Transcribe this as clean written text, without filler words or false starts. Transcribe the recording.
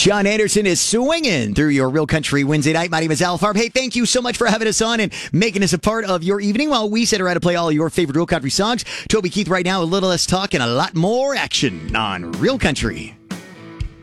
Sean Anderson is swinging through your Real Country Wednesday night. My name is Al Farb. Hey, thank you so much for having us on and making us a part of your evening while we sit around to play all your favorite Real Country songs. Toby Keith right now, a little less talk and a lot more action on Real Country.